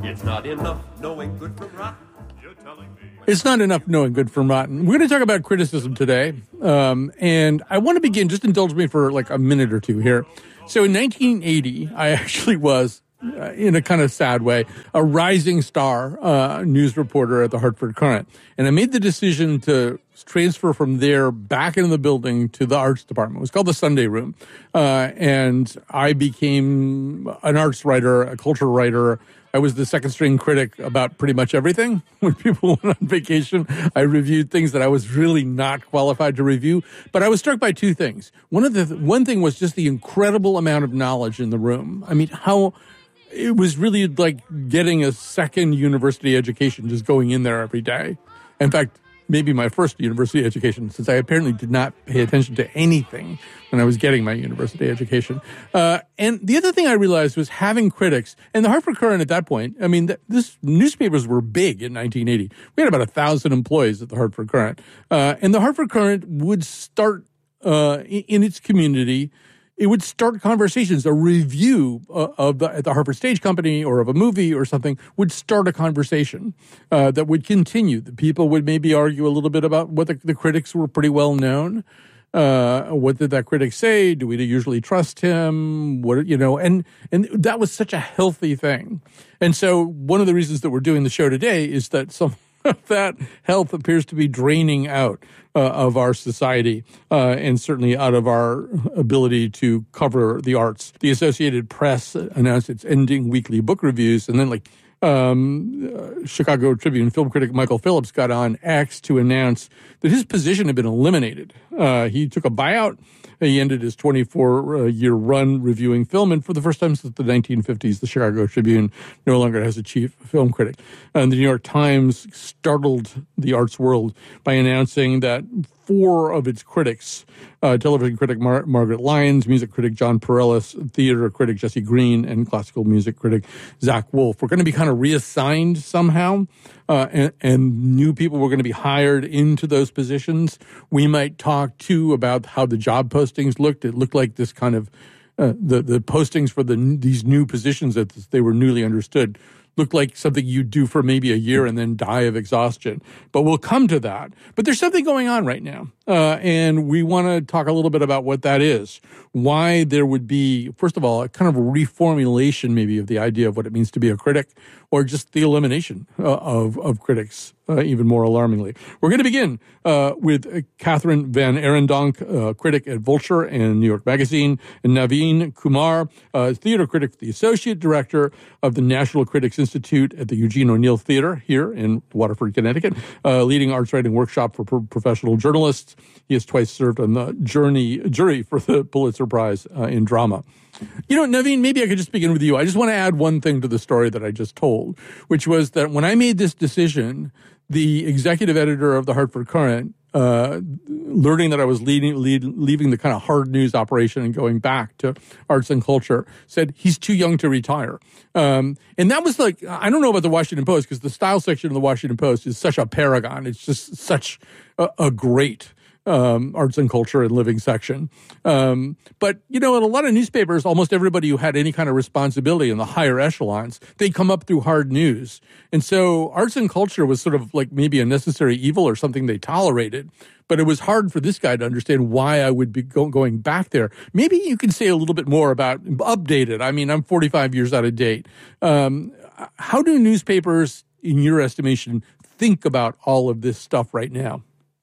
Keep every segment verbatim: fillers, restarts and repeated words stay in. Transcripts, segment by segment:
It's not enough knowing good from rotten. You're telling me. It's not enough knowing good from rotten. We're going to talk about criticism today. Um, and I want to begin, just indulge me for like a minute or two here. So in nineteen eighty, I actually was, uh, in a kind of sad way, a rising star uh, news reporter at the Hartford Courant. And I made the decision to transfer from there back into the building to the arts department. It was called the Sunday Room. Uh, and I became an arts writer, a culture writer. I was the second string critic about pretty much everything. When people went on vacation, I reviewed things that I was really not qualified to review. But I was struck by two things. One of the one thing was just the incredible amount of knowledge in the room. I mean, how it was really like getting a second university education just going in there every day. In fact, maybe my first university education, since I apparently did not pay attention to anything when I was getting my university education. Uh, and the other thing I realized was having critics, and the Hartford Courant at that point, I mean, th- this newspapers were big in nineteen eighty. We had about a thousand employees at the Hartford Courant. Uh, and the Hartford Courant would start uh, in, in its community. It would start conversations. A review uh, of the, at the Hartford Stage Company or of a movie or something would start a conversation uh, that would continue. The people would maybe argue a little bit about what the, the critics were pretty well known. Uh, what did that critic say? Do we usually trust him? What, you know, and, and that was such a healthy thing. And so one of the reasons that we're doing the show today is that some that health appears to be draining out uh, of our society uh, and certainly out of our ability to cover the arts. The Associated Press announced it's ending weekly book reviews, and then like um, uh, Chicago Tribune film critic Michael Phillips got on X to announce that his position had been eliminated. Uh, he took a buyout. He ended his twenty-four-year run reviewing film, and for the first time since the nineteen fifties, the Chicago Tribune no longer has a chief film critic. And the New York Times startled the arts world by announcing that four of its critics, uh, television critic Mar- Margaret Lyons, music critic John Perellis, theater critic Jesse Green, and classical music critic Zach Wolf, were going to be kind of reassigned somehow, uh, and, and new people were going to be hired into those positions. We might talk, too, about how the job postings looked. It looked like this kind of, uh, the, the postings for the these new positions that they were newly understood looked like something you'd do for maybe a year and then die of exhaustion. But we'll come to that. But there's something going on right now. Uh, and we want to talk a little bit about what that is. Why there would be, first of all, a kind of reformulation maybe of the idea of what it means to be a critic, or just the elimination uh, of, of critics, uh, even more alarmingly. We're going to begin uh, with uh, Catherine Van Arendonk, uh, critic at Vulture and New York Magazine, and Naveen Kumar, uh, theater critic, the associate director of the National Critics Institute at the Eugene O'Neill Theater here in Waterford, Connecticut, uh, leading arts writing workshop for pro- professional journalists. He has twice served on the journey, jury for the Pulitzer Prize uh, in drama. You know, Naveen, maybe I could just begin with you. I just want to add one thing to the story that I just told, which was that when I made this decision, the executive editor of the Hartford Courant, uh, learning that I was leading, lead, leaving the kind of hard news operation and going back to arts and culture, said he's too young to retire. Um, and that was like, I don't know about the Washington Post, because the style section of the Washington Post is such a paragon. It's just such a, a great Um, arts and culture and living section. Um, but, you know, in a lot of newspapers, almost everybody who had any kind of responsibility in the higher echelons, they come up through hard news. And so arts and culture was sort of like maybe a necessary evil or something they tolerated. But it was hard for this guy to understand why I would be go- going back there. Maybe you can say a little bit more about updated. I mean, I'm forty-five years out of date. Um, how do newspapers, in your estimation, think about all of this stuff right now?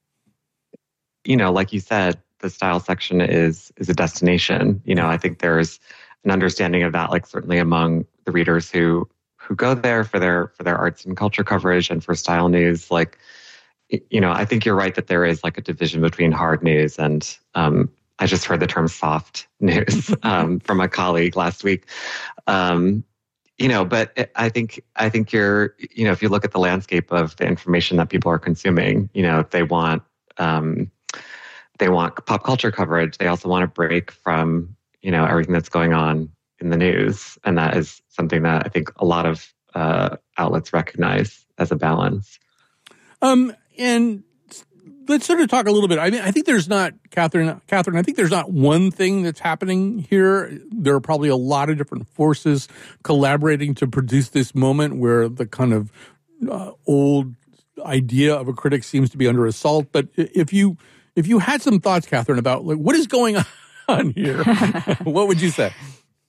You know, like you said, the style section is is a destination. You know, I think there's an understanding of that, like certainly among the readers who who go there for their for their arts and culture coverage and for style news. Like, you know, I think you're right that there is like a division between hard news and um, I just heard the term soft news um, from a colleague last week. Um, you know, but it, I think I think you're, you know, if you look at the landscape of the information that people are consuming, you know, if they want um, They want pop culture coverage. They also want a break from, you know, everything that's going on in the news. And that is something that I think a lot of uh, outlets recognize as a balance. Um, and let's sort of talk a little bit. I mean, I think there's not, Catherine, Catherine, I think there's not one thing that's happening here. There are probably a lot of different forces collaborating to produce this moment where the kind of uh, old idea of a critic seems to be under assault. But if you if you had some thoughts, Catherine, about like what is going on here, what would you say?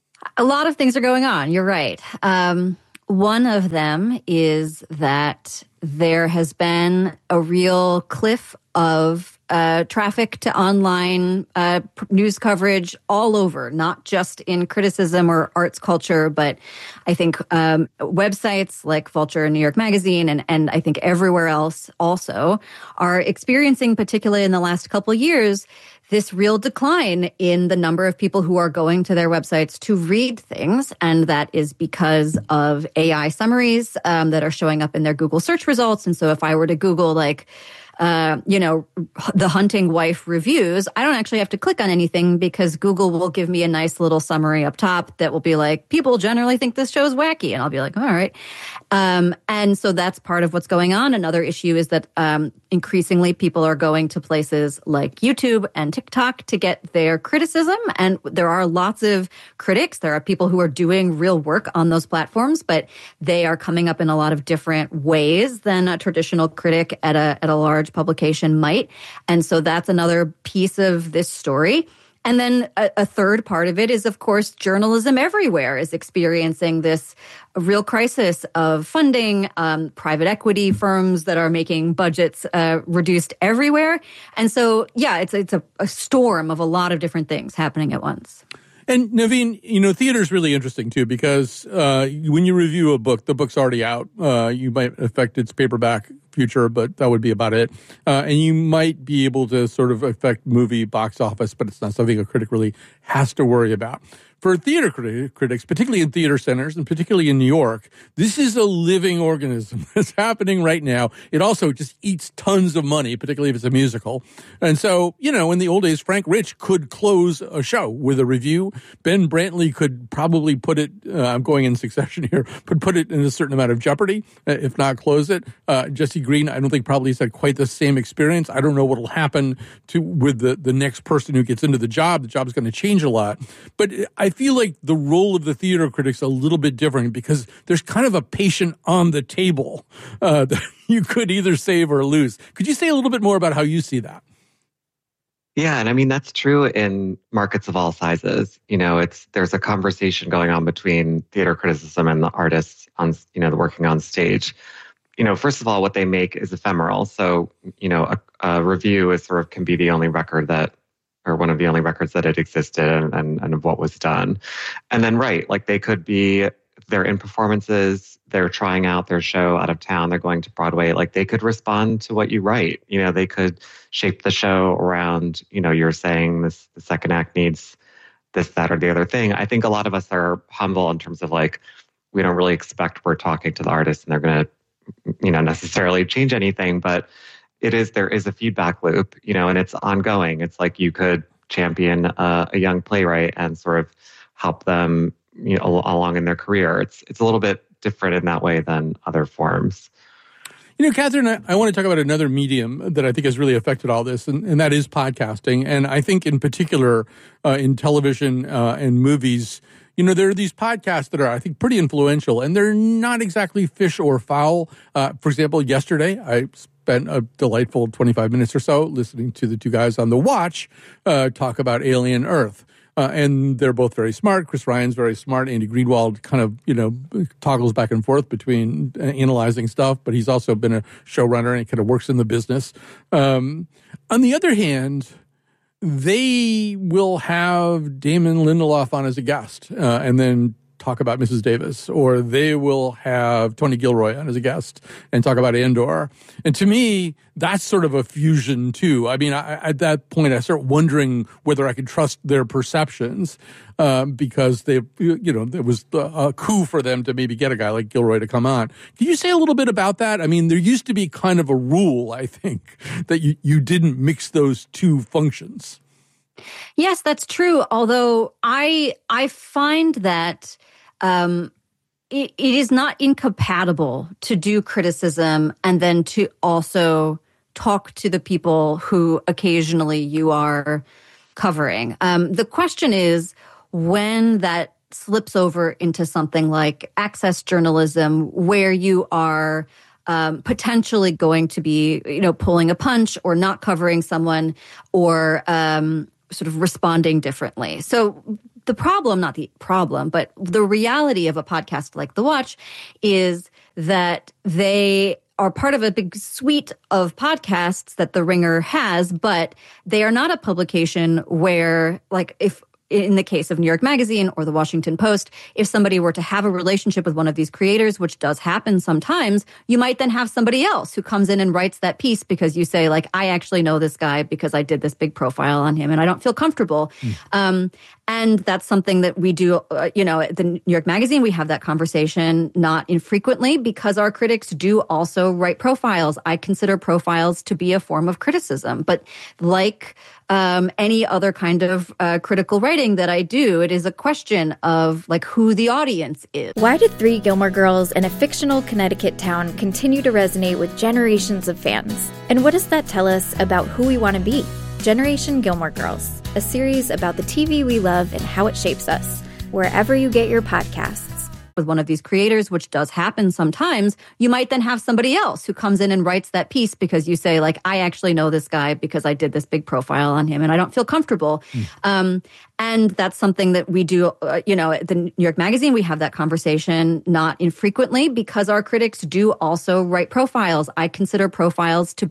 A lot of things are going on. You're right. Um, one of them is that there has been a real cliff of uh, traffic to online uh, news coverage all over, not just in criticism or arts culture, but I think um, websites like Vulture and New York Magazine and, and I think everywhere else also are experiencing, particularly in the last couple of years, this real decline in the number of people who are going to their websites to read things. And that is because of A I summaries um, that are showing up in their Google search results. And so if I were to Google like, Uh, you know, the hunting wife reviews, I don't actually have to click on anything because Google will give me a nice little summary up top that will be like, people generally think this show is wacky. And I'll be like, all right. Um, and so that's part of what's going on. Another issue is that um, increasingly people are going to places like YouTube and TikTok to get their criticism. And there are lots of critics. There are people who are doing real work on those platforms, but they are coming up in a lot of different ways than a traditional critic at a at a large publication might. And so that's another piece of this story. And then a, a third part of it is, of course, journalism everywhere is experiencing this real crisis of funding, um, private equity firms that are making budgets uh, reduced everywhere. And so, yeah, it's it's a, a storm of a lot of different things happening at once. And Naveen, you know, theater is really interesting, too, because uh, when you review a book, the book's already out. Uh, you might affect its paperback future, but that would be about it. Uh, and you might be able to sort of affect movie box office, but it's not something a critic really has to worry about. For theater criti- critics, particularly in theater centers and particularly in New York, this is a living organism that's happening right now. It also just eats tons of money, particularly if it's a musical. And so, you know, in the old days, Frank Rich could close a show with a review. Ben Brantley could probably put it, uh, I'm going in succession here, but put it in a certain amount of jeopardy, uh, if not close it. Uh, Jesse Green, I don't think probably has had quite the same experience. I don't know what will happen to with the, the next person who gets into the job. The job is going to change a lot. But I I feel like the role of the theater critic's a little bit different because there's kind of a patient on the table uh, that you could either save or lose. Could you say a little bit more about how you see that? Yeah, and I mean, that's true in markets of all sizes. You know, it's there's a conversation going on between theater criticism and the artists on, you know, the working on stage. You know, first of all, what they make is ephemeral. So, you know, a, a review is sort of can be the only record that or one of the only records that it existed and, and, and of what was done. And then, right, like they could be, they're in performances, they're trying out their show out of town, they're going to Broadway, like they could respond to what you write. You know, they could shape the show around, you know, you're saying this, the second act needs this, that, or the other thing. I think a lot of us are humble in terms of like, we don't really expect we're talking to the artist and they're going to, you know, necessarily change anything, but it is, there is a feedback loop, you know, and it's ongoing. It's like you could champion a, a young playwright and sort of help them, you know, al- along in their career. It's it's a little bit different in that way than other forms. You know, Catherine, I, I want to talk about another medium that I think has really affected all this, and, and that is podcasting. And I think in particular uh, in television uh, and movies, you know, there are these podcasts that are, I think, pretty influential, and they're not exactly fish or fowl. Uh, for example, yesterday, I spent a delightful twenty-five minutes or so listening to the two guys on The Watch uh, talk about Alien Earth. Uh, and they're both very smart. Chris Ryan's very smart. Andy Greenwald kind of, you know, toggles back and forth between analyzing stuff, but he's also been a showrunner and he kind of works in the business. Um, on the other hand, they will have Damon Lindelof on as a guest uh, and then talk about Missus Davis, or they will have Tony Gilroy on as a guest and talk about Andor. And to me, that's sort of a fusion too. I mean, I, at that point, I start wondering whether I could trust their perceptions um, because they, you know, there was a coup for them to maybe get a guy like Gilroy to come on. Can you say a little bit about that? I mean, there used to be kind of a rule, I think, that you, you didn't mix those two functions. Yes, that's true. Although I I find that um, it, it is not incompatible to do criticism and then to also talk to the people who occasionally you are covering. Um, the question is when that slips over into something like access journalism, where you are um, potentially going to be, you know, pulling a punch or not covering someone or um, sort of responding differently. So the problem, not the problem, but the reality of a podcast like The Watch is that they are part of a big suite of podcasts that The Ringer has, but they are not a publication where, like, if in the case of New York Magazine or the Washington Post, if somebody were to have a relationship with one of these creators, which does happen sometimes, you might then have somebody else who comes in and writes that piece because you say, like, I actually know this guy because I did this big profile on him and I don't feel comfortable. Mm. Um, and that's something that we do, uh, you know, at the New York Magazine, we have that conversation not infrequently because our critics do also write profiles. I consider profiles to be a form of criticism. But like Um, any other kind of uh, critical writing that I do, it is a question of like who the audience is. Why did Three Gilmore Girls in a fictional Connecticut town continue to resonate with generations of fans? And what does that tell us about who we want to be? Generation Gilmore Girls, a series about the T V we love and how it shapes us, wherever you get your podcasts. With one of these creators, which does happen sometimes, you might then have somebody else who comes in and writes that piece because you say, like, I actually know this guy because I did this big profile on him and I don't feel comfortable. Mm. Um, and that's something that we do, uh, you know, at the New York Magazine, we have that conversation not infrequently because our critics do also write profiles. I consider profiles to